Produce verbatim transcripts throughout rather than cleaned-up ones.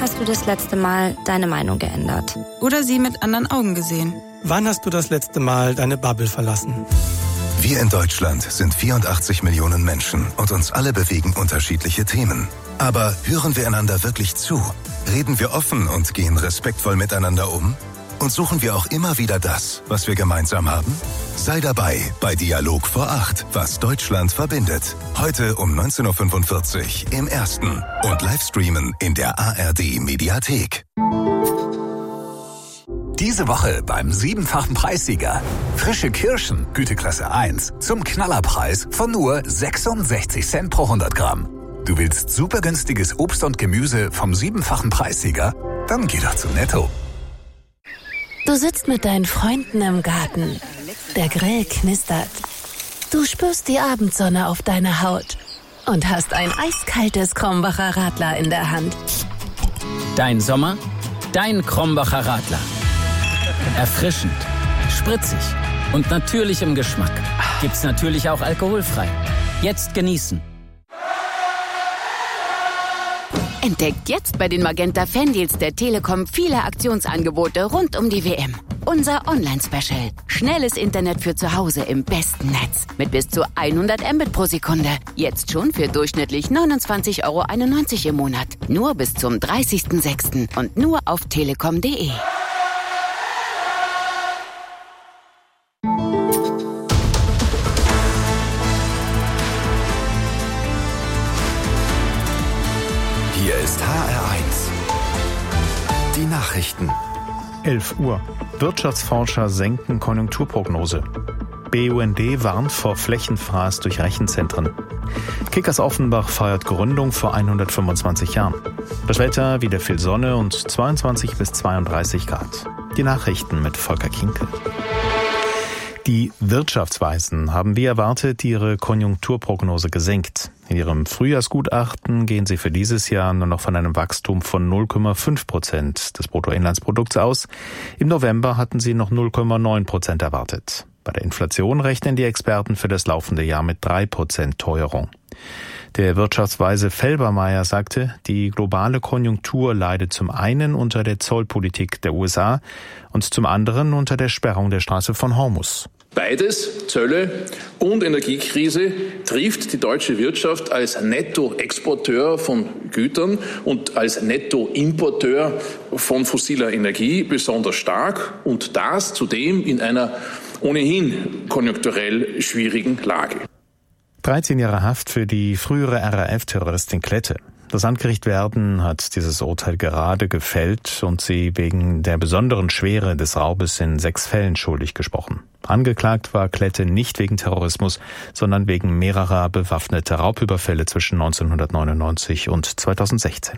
hast du das letzte Mal deine Meinung geändert? Oder sie mit anderen Augen gesehen? Wann hast du das letzte Mal deine Bubble verlassen? Wir in Deutschland sind vierundachtzig Millionen Menschen und uns alle bewegen unterschiedliche Themen. Aber hören wir einander wirklich zu? Reden wir offen und gehen respektvoll miteinander um? Und suchen wir auch immer wieder das, was wir gemeinsam haben? Sei dabei bei Dialog vor acht, was Deutschland verbindet. Heute um neunzehn Uhr fünfundvierzig im Ersten und Livestreamen in der A R D-Mediathek. Diese Woche beim siebenfachen Preissieger. Frische Kirschen, Güteklasse eins, zum Knallerpreis von nur sechsundsechzig Cent pro hundert Gramm. Du willst super günstiges Obst und Gemüse vom siebenfachen Preissieger? Dann geh doch zu Netto. Du sitzt mit deinen Freunden im Garten. Der Grill knistert. Du spürst die Abendsonne auf deiner Haut und hast ein eiskaltes Krombacher Radler in der Hand. Dein Sommer, dein Krombacher Radler. Erfrischend, spritzig und natürlich im Geschmack. Gibt's natürlich auch alkoholfrei. Jetzt genießen. Entdeckt jetzt bei den Magenta Fandeals der Telekom viele Aktionsangebote rund um die W M. Unser Online-Special. Schnelles Internet für zu Hause im besten Netz. Mit bis zu hundert Mbit pro Sekunde. Jetzt schon für durchschnittlich neunundzwanzig Euro einundneunzig im Monat. Nur bis zum dreißigsten sechsten und nur auf telekom punkt de. Hier ist H R eins. Die Nachrichten. elf Uhr. Wirtschaftsforscher senken Konjunkturprognose. B U N D warnt vor Flächenfraß durch Rechenzentren. Kickers Offenbach feiert Gründung vor hundertfünfundzwanzig Jahren. Das Wetter, wieder viel Sonne und zweiundzwanzig bis zweiunddreißig Grad. Die Nachrichten mit Volker Kinkel. Die Wirtschaftsweisen haben wie erwartet ihre Konjunkturprognose gesenkt. In ihrem Frühjahrsgutachten gehen sie für dieses Jahr nur noch von einem Wachstum von null Komma fünf Prozent des Bruttoinlandsprodukts aus. Im November hatten sie noch null Komma neun Prozent erwartet. Bei der Inflation rechnen die Experten für das laufende Jahr mit drei Prozent Teuerung. Der Wirtschaftsweise Felbermayr sagte, die globale Konjunktur leidet zum einen unter der Zollpolitik der U S A und zum anderen unter der Sperrung der Straße von Hormuz. Beides, Zölle und Energiekrise, trifft die deutsche Wirtschaft als Nettoexporteur von Gütern und als Nettoimporteur von fossiler Energie besonders stark und das zudem in einer ohnehin konjunkturell schwierigen Lage. dreizehn Jahre Haft für die frühere R A F-Terroristin Klette. Das Landgericht Werden hat dieses Urteil gerade gefällt und sie wegen der besonderen Schwere des Raubes in sechs Fällen schuldig gesprochen. Angeklagt war Klette nicht wegen Terrorismus, sondern wegen mehrerer bewaffneter Raubüberfälle zwischen neunzehnhundertneunundneunzig und zweitausendsechzehn.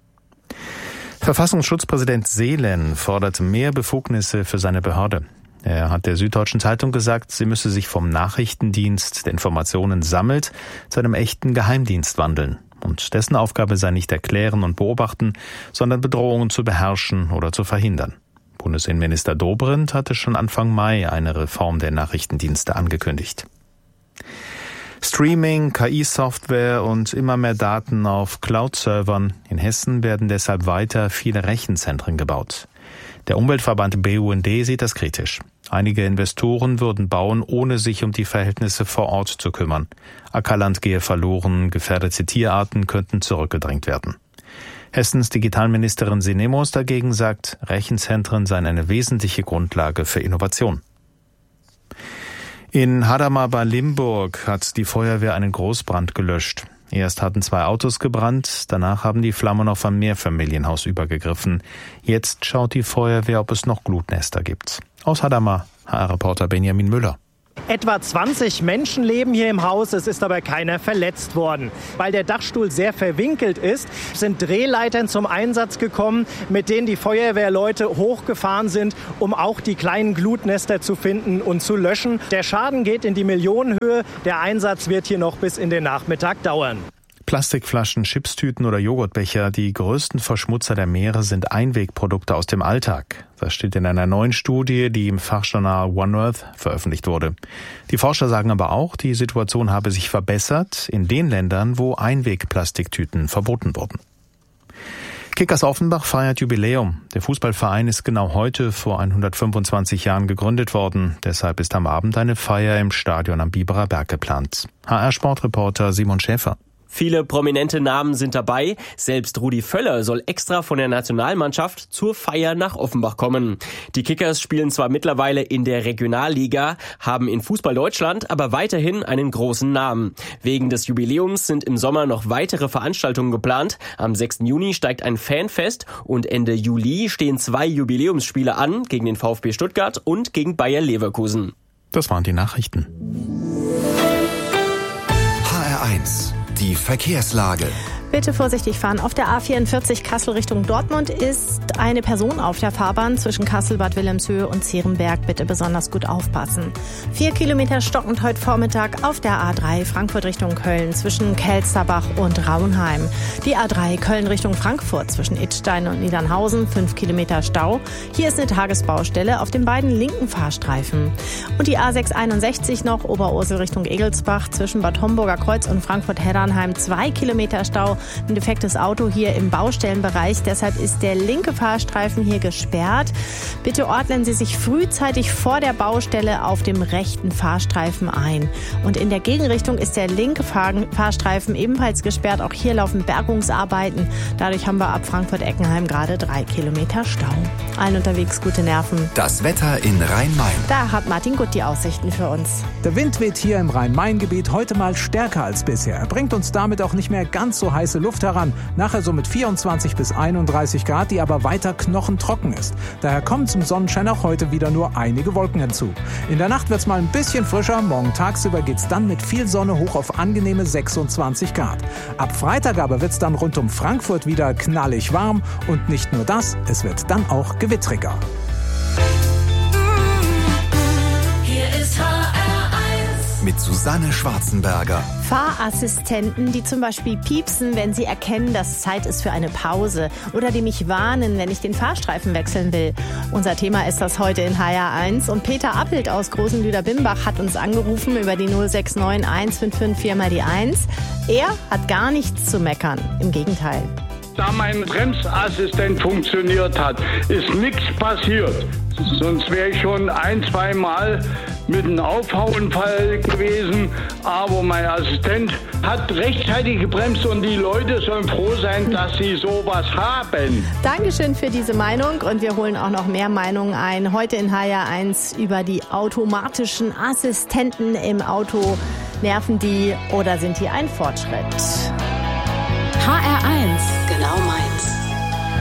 Verfassungsschutzpräsident Seelen fordert mehr Befugnisse für seine Behörde. Er hat der Süddeutschen Zeitung gesagt, sie müsse sich vom Nachrichtendienst, der Informationen sammelt, zu einem echten Geheimdienst wandeln. Und dessen Aufgabe sei nicht erklären und beobachten, sondern Bedrohungen zu beherrschen oder zu verhindern. Bundesinnenminister Dobrindt hatte schon Anfang Mai eine Reform der Nachrichtendienste angekündigt. Streaming, K I-Software und immer mehr Daten auf Cloud-Servern. In Hessen werden deshalb weiter viele Rechenzentren gebaut. Der Umweltverband B U N D sieht das kritisch. Einige Investoren würden bauen, ohne sich um die Verhältnisse vor Ort zu kümmern. Ackerland gehe verloren, gefährdete Tierarten könnten zurückgedrängt werden. Hessens Digitalministerin Sinemus dagegen sagt, Rechenzentren seien eine wesentliche Grundlage für Innovation. In Hadamar bei Limburg hat die Feuerwehr einen Großbrand gelöscht. Erst hatten zwei Autos gebrannt, danach haben die Flammen auf ein Mehrfamilienhaus übergegriffen. Jetzt schaut die Feuerwehr, ob es noch Glutnester gibt. Aus Hadamar, H R-Reporter Benjamin Müller. Etwa zwanzig Menschen leben hier im Haus, es ist aber keiner verletzt worden. Weil der Dachstuhl sehr verwinkelt ist, sind Drehleitern zum Einsatz gekommen, mit denen die Feuerwehrleute hochgefahren sind, um auch die kleinen Glutnester zu finden und zu löschen. Der Schaden geht in die Millionenhöhe, der Einsatz wird hier noch bis in den Nachmittag dauern. Plastikflaschen, Chipstüten oder Joghurtbecher, die größten Verschmutzer der Meere sind Einwegprodukte aus dem Alltag. Das steht in einer neuen Studie, die im Fachjournal One Earth veröffentlicht wurde. Die Forscher sagen aber auch, die Situation habe sich verbessert in den Ländern, wo Einwegplastiktüten verboten wurden. Kickers Offenbach feiert Jubiläum. Der Fußballverein ist genau heute vor hundertfünfundzwanzig Jahren gegründet worden. Deshalb ist am Abend eine Feier im Stadion am Biberer Berg geplant. H R-Sportreporter Simon Schäfer. Viele prominente Namen sind dabei. Selbst Rudi Völler soll extra von der Nationalmannschaft zur Feier nach Offenbach kommen. Die Kickers spielen zwar mittlerweile in der Regionalliga, haben in Fußball Deutschland aber weiterhin einen großen Namen. Wegen des Jubiläums sind im Sommer noch weitere Veranstaltungen geplant. Am sechsten Juni steigt ein Fanfest und Ende Juli stehen zwei Jubiläumsspiele an, gegen den VfB Stuttgart und gegen Bayer Leverkusen. Das waren die Nachrichten. H R eins. Die Verkehrslage. Bitte vorsichtig fahren. Auf der A vierundvierzig Kassel Richtung Dortmund ist eine Person auf der Fahrbahn zwischen Kassel, Bad Wilhelmshöhe und Zierenberg. Bitte besonders gut aufpassen. Vier Kilometer stockend heute Vormittag auf der A drei Frankfurt Richtung Köln zwischen Kelsterbach und Raunheim. Die A drei Köln Richtung Frankfurt zwischen Idstein und Niedernhausen. Fünf Kilometer Stau. Hier ist eine Tagesbaustelle auf den beiden linken Fahrstreifen. Und die A sechshunderteinundsechzig noch Oberursel Richtung Egelsbach zwischen Bad Homburger Kreuz und Frankfurt-Heddernheim. Zwei Kilometer Stau. Ein defektes Auto hier im Baustellenbereich. Deshalb ist der linke Fahrstreifen hier gesperrt. Bitte ordnen Sie sich frühzeitig vor der Baustelle auf dem rechten Fahrstreifen ein. Und in der Gegenrichtung ist der linke Fahrstreifen ebenfalls gesperrt. Auch hier laufen Bergungsarbeiten. Dadurch haben wir ab Frankfurt-Eckenheim gerade drei Kilometer Stau. Allen unterwegs gute Nerven. Das Wetter in Rhein-Main. Da hat Martin Gutt die Aussichten für uns. Der Wind weht hier im Rhein-Main-Gebiet heute mal stärker als bisher. Er bringt uns damit auch nicht mehr ganz so heiße Luft heran. Nachher so mit vierundzwanzig bis einunddreißig Grad, die aber weiter knochentrocken ist. Daher kommen zum Sonnenschein auch heute wieder nur einige Wolken hinzu. In der Nacht wird es mal ein bisschen frischer. Morgen tagsüber geht es dann mit viel Sonne hoch auf angenehme sechsundzwanzig Grad. Ab Freitag aber wird es dann rund um Frankfurt wieder knallig warm. Und nicht nur das, es wird dann auch gewittriger. Hier ist H R eins mit Susanne Schwarzenberger. Fahrassistenten, die zum Beispiel piepsen, wenn sie erkennen, dass Zeit ist für eine Pause. Oder die mich warnen, wenn ich den Fahrstreifen wechseln will. Unser Thema ist das heute in H R eins. Und Peter Appelt aus Großen Lüder-Bimbach hat uns angerufen über die null sechs neun eins fünf fünf vier mal die eins. Er hat gar nichts zu meckern. Im Gegenteil. Da mein Bremsassistent funktioniert hat, ist nichts passiert. Sonst wäre ich schon ein, zwei Mal mit einem Auffahrunfall gewesen. Aber mein Assistent hat rechtzeitig gebremst und die Leute sollen froh sein, dass sie sowas haben. Dankeschön für diese Meinung und wir holen auch noch mehr Meinungen ein. Heute in H R eins über die automatischen Assistenten im Auto. Nerven die oder sind die ein Fortschritt? H R eins